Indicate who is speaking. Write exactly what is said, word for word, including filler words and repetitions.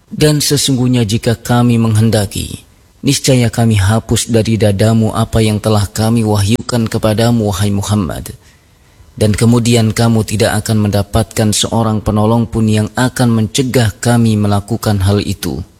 Speaker 1: Dan sesungguhnya jika kami menghendaki, niscaya kami hapus dari dadamu apa yang telah kami wahyukan kepadamu, wahai Muhammad. Dan kemudian kamu tidak akan mendapatkan seorang penolong pun yang akan mencegah kami melakukan hal itu.